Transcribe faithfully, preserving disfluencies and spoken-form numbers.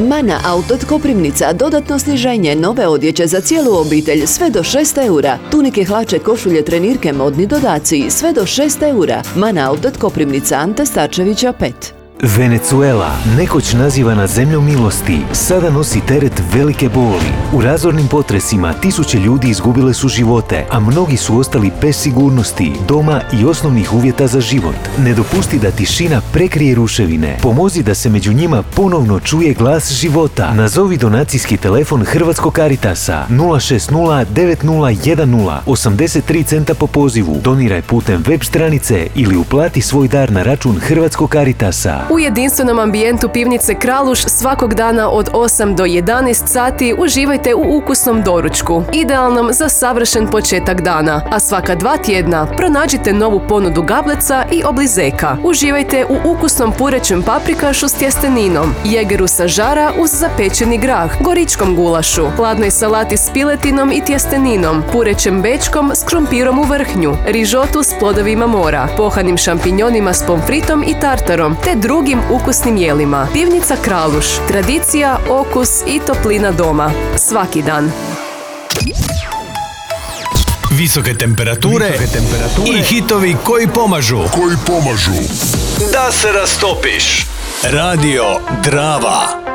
Mana Outlet Koprivnica, dodatno sniženje nove odjeće za cijelu obitelj sve do šest eura. Tunike, hlače, košulje, trenirke, modni dodaci sve do šest eura. Mana Outlet Koprivnica, Ante Starčevića pet. Venezuela, nekoć nazivana zemljom milosti, sada nosi teret velike boli. U razornim potresima tisuće ljudi izgubile su živote, a mnogi su ostali bez sigurnosti, doma i osnovnih uvjeta za život. Ne dopusti da tišina prekrije ruševine. Pomozi da se među njima ponovno čuje glas života. Nazovi donacijski telefon Hrvatskog Caritasa nula šest nula devet nula jedan nula osamdeset tri centa po pozivu. Doniraj putem web stranice ili uplati svoj dar na račun Hrvatskog Caritasa. U jedinstvenom ambijentu pivnice Kraluš svakog dana od osam do jedanaest sati uživajte u ukusnom doručku, idealnom za savršen početak dana, a svaka dva tjedna pronađite novu ponudu gableca i oblizeka. Uživajte u ukusnom purećem paprikašu s tjesteninom, jegeru sa žara uz zapečeni grah, goričkom gulašu, hladnoj salati s piletinom i tjesteninom, purećem bečkom s krumpirom u vrhnju, rižotu s plodovima mora, pohanim šampinjonima s pomfritom i tartarom, te drugim ukusnim jelima. Pivnica Kraluš. Tradicija, okus i toplina doma. Svaki dan. Visoke temperature, Visoke temperature i hitovi koji pomažu. Koji pomažu. Da se rastopiš. Radio Drava.